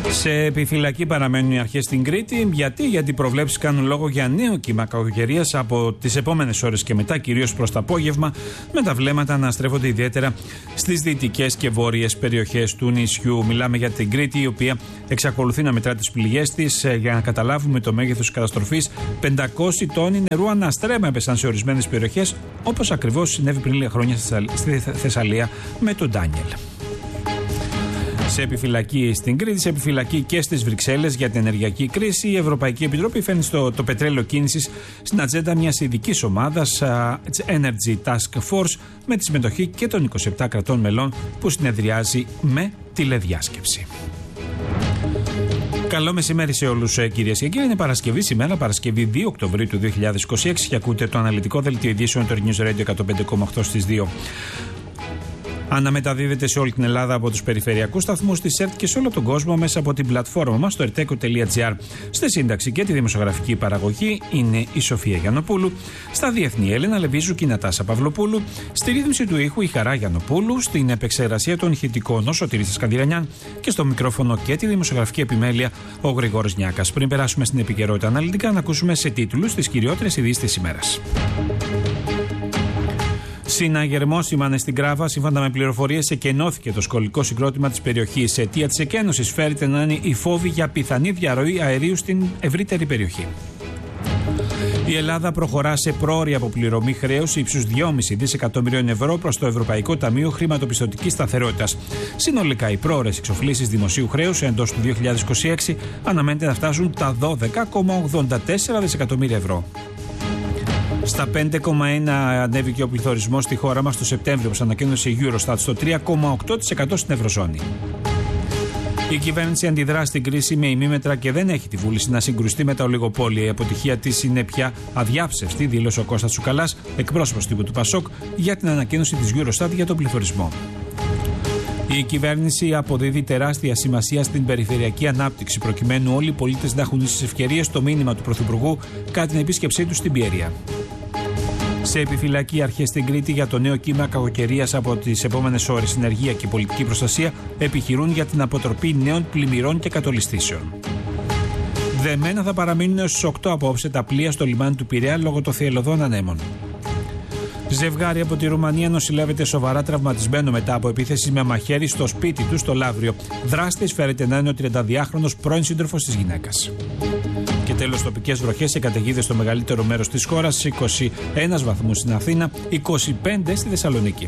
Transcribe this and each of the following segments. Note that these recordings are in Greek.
Σε επιφυλακή παραμένουν οι αρχές στην Κρήτη. Γιατί οι προβλέψεις κάνουν λόγο για νέο κύμα κακοκαιρίας από τις επόμενες ώρες και μετά, κυρίως προς το απόγευμα, με τα βλέμματα να στρέφονται ιδιαίτερα στις δυτικές και βόρειες περιοχές του νησιού. Μιλάμε για την Κρήτη, η οποία εξακολουθεί να μετρά τις πληγές της. Για να καταλάβουμε το μέγεθος της καταστροφής, 500 τόνοι νερού αναστρέμμα έπεσαν σε ορισμένες περιοχές, όπως ακριβώς συνέβη πριν λίγα χρόνια στη Θεσσαλία με τον Ντάνιελ. Σε επιφυλακή στην Κρήτη, σε επιφυλακή και στις Βρυξέλλες για την ενεργειακή κρίση, η Ευρωπαϊκή Επιτροπή φέρνει το πετρέλαιο κίνησης στην ατζέντα μιας ειδικής ομάδας, Energy Task Force, με τη συμμετοχή και των 27 κρατών μελών που συνεδριάζει με τηλεδιάσκεψη. Καλό μεσημέρι σε όλους, κυρίες και κύριοι. Είναι Παρασκευή σήμερα, Παρασκευή 2 Οκτωβρίου του 2026, και ακούτε το αναλυτικό δελτίο ειδήσεων του News Radio 105,8 στις 2. Αναμεταδίδεται σε όλη την Ελλάδα από τους περιφερειακούς σταθμούς της ΕΡΤ και σε όλο τον κόσμο μέσα από την πλατφόρμα μας στο erteco.gr. Στη σύνταξη και τη δημοσιογραφική παραγωγή είναι η Σοφία Γιαννοπούλου. Στα διεθνή, Έλενα Λεβίζου και η Νατάσα Παυλοπούλου. Στη ρύθμιση του ήχου η Χαρά Γιαννοπούλου. Στην επεξεργασία των ηχητικών ο Σωτήρης Σκανδυρανιάν. Και στο μικρόφωνο και τη δημοσιογραφική επιμέλεια ο Γρηγόρης Νιάκας. Πριν περάσουμε στην επικαιρότητα αναλυτικά, να ακούσουμε σε τίτλους τις κυριότερες ειδήσεις της ημέρας. Συναγερμός σήμανε στην Γκράβα. Σύμφωνα με πληροφορίες, εκενώθηκε το σχολικό συγκρότημα της περιοχής. Αιτία της εκένωσης φέρεται να είναι η φόβη για πιθανή διαρροή αερίου στην ευρύτερη περιοχή. Η Ελλάδα προχωρά σε πρόωρη αποπληρωμή χρέους ύψους 2,5 δισεκατομμυρίων ευρώ προς το Ευρωπαϊκό Ταμείο Χρηματοπιστωτικής Σταθερότητας. Συνολικά, οι πρόωρες εξοφλήσεις δημοσίου χρέους εντός του 2026 αναμένεται να φτάσουν τα 12,84 δισεκατομμύρια ευρώ. Στα 5,1 ανέβηκε ο πληθωρισμός στη χώρα μας το Σεπτέμβριο, όπως ανακοίνωσε η Eurostat, στο 3,8% στην Ευρωζώνη. Η κυβέρνηση αντιδρά στην κρίση με ημίμετρα και δεν έχει τη βούληση να συγκρουστεί με τα ολιγοπόλια. Η αποτυχία της είναι πια αδιάψευστη, δήλωσε ο Κώστας Τσουκαλάς, εκπρόσωπος τύπου του Πασόκ, για την ανακοίνωση της Eurostat για τον πληθωρισμό. Η κυβέρνηση αποδίδει τεράστια σημασία στην περιφερειακή ανάπτυξη, προκειμένου όλοι οι πολίτες να έχουν ίσες ευκαιρίες, το μήνυμα του Πρωθυπουργού κατά την επίσκεψή του στην Πιέρια. Σε επιφυλακή αρχές στην Κρήτη για το νέο κύμα κακοκαιρίας από τις επόμενες ώρες. Συνεργεία και πολιτική προστασία επιχειρούν για την αποτροπή νέων πλημμυρών και κατολιστήσεων. Δεμένα θα παραμείνουν έως τις 8 απόψε τα πλοία στο λιμάνι του Πειραιά λόγω των θυελλωδών ανέμων. Ζευγάρι από τη Ρουμανία νοσηλεύεται σοβαρά τραυματισμένο μετά από επίθεση με μαχαίρι στο σπίτι του στο Λαύριο. Δράστης φέρεται να είναι ο 32χρονος πρώην σύντροφος της γυναίκας. Και τέλος, τοπικές βροχές και καταιγίδες στο μεγαλύτερο μέρος της χώρας. 21 βαθμούς στην Αθήνα, 25 στη Θεσσαλονίκη.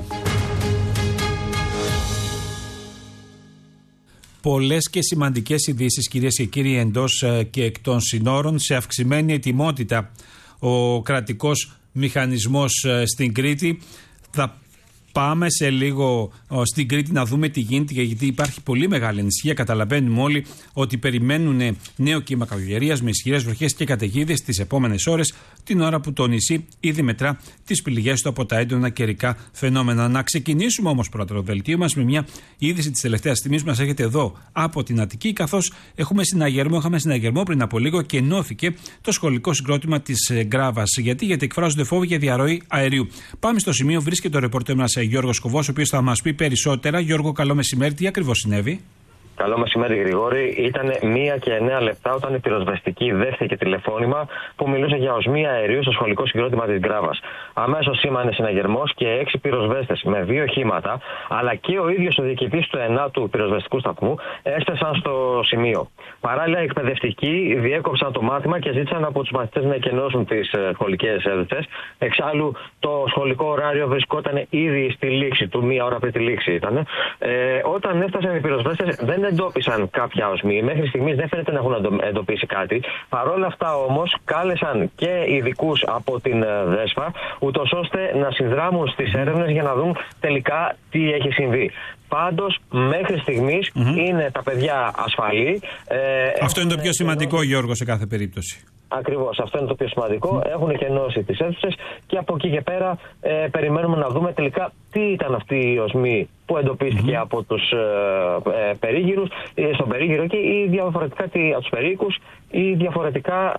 Πολλές και σημαντικές ειδήσεις, κυρίες και κύριοι, εντός και εκ των συνόρων. Σε αυξημένη ετοιμότητα ο κρατικός μηχανισμός στην Κρήτη. Θα πάμε σε λίγο στην Κρήτη να δούμε τι γίνεται, γιατί υπάρχει πολύ μεγάλη ανησυχία. Καταλαβαίνουμε όλοι ότι περιμένουν νέο κύμα κακοκαιρίας με ισχυρές βροχές και καταιγίδες τις επόμενες ώρες, την ώρα που το νησί ήδη μετρά τις πληγές του από τα έντονα καιρικά φαινόμενα. Να ξεκινήσουμε όμως πρώτα το δελτίο μας με μια είδηση της τελευταίας στιγμής που μας έχετε εδώ από την Αττική, καθώς είχαμε συναγερμό πριν από λίγο και ενώθηκε το σχολικό συγκρότημα της Γκράβας. Γιατί εκφράζονται φόβοι για διαρροή αερίου. Πάμε στο σημείο, βρίσκεται ο ρεπορτέρ μας Γιώργος Κοβός, ο οποίος θα μας πει περισσότερα. Γιώργο, καλό μεσημέρι. Τι ακριβώς συνέβη? Καλό μεσημέρι, Γρηγόρη. Ήταν 1:09 όταν η πυροσβεστική δέχτηκε τηλεφώνημα που μιλούσε για οσμία αερίου στο σχολικό συγκρότημα της Γκράβας. Αμέσως σήμανε συναγερμός και 6 πυροσβέστες με 2 οχήματα, αλλά και ο ίδιος ο διοικητής του 9ου πυροσβεστικού σταθμού έφτασαν στο σημείο. Παράλληλα, οι εκπαιδευτικοί διέκοψαν το μάθημα και ζήτησαν από τους μαθητές να εκενώσουν τις σχολικές αίθουσες. Εξάλλου, το σχολικό ωράριο βρισκόταν ήδη στη λήξη του, 1 ώρα πριν τη λήξη ήταν. Όταν έφτασαν οι πυροσβέστες, δεν εντόπισαν κάποια οσμή. Μέχρι στιγμής δεν φαίνεται να έχουν εντοπίσει κάτι. Παρ' όλα αυτά όμως κάλεσαν και ειδικούς από την ΔΕΣΦΑ, ούτως ώστε να συνδράμουν στις έρευνες για να δουν τελικά τι έχει συμβεί. Πάντως, μέχρι στιγμής είναι τα παιδιά ασφαλή. Αυτό είναι το πιο σημαντικό, Γιώργο, σε κάθε περίπτωση. Ακριβώς, αυτό είναι το πιο σημαντικό. Έχουν εκενώσει τις αίθουσες και από εκεί και πέρα περιμένουμε να δούμε τελικά τι ήταν αυτή η οσμή που εντοπίστηκε από τους περίγυρους, στον περίγυρο και ή διαφορετικά από τους περίοικους ή διαφορετικά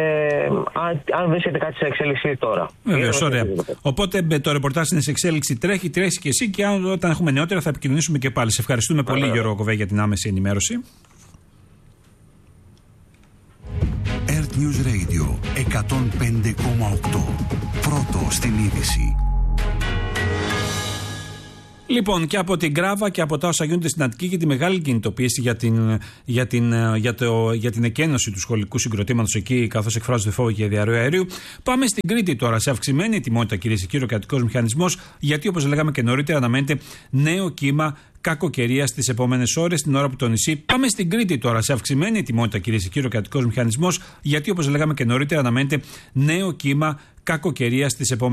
αν βρίσκεται κάτι σε εξέλιξη τώρα. Βεβαίως, ωραία. Οπότε το ρεπορτάζ είναι σε εξέλιξη, τρέχει και εσύ και όταν έχουμε νεότερα θα επικοινωνήσουμε και πάλι. Σε ευχαριστούμε πολύ, Γιώργο Κοβέ, για την άμεση ενημέρωση. News Radio 105,8. Πρώτο στην είδηση. Λοιπόν, και από την Γκράβα και από τα όσα γίνονται στην Αττική και τη μεγάλη κινητοποίηση για την εκένωση του σχολικού συγκροτήματος εκεί, καθώς εκφράζονται φόβοι για διαρροή αερίου, πάμε στην Κρήτη τώρα. Σε αυξημένη ετοιμότητα, κυρίες και κύριοι, ο κρατικός μηχανισμός, γιατί όπως λέγαμε και νωρίτερα, αναμένεται νέο κύμα κακοκαιρίας στις επόμενες ώρες, την ώρα που το νησί. Πάμε στην Κρήτη τώρα. Σε αυξημένη ετοιμότητα, κυρίες και κύριοι, ο κρατικός μηχανισμός, γιατί όπως λέγαμε και νωρίτερα, αναμένεται νέο κύμα κακοκαιρίας στις επόμενες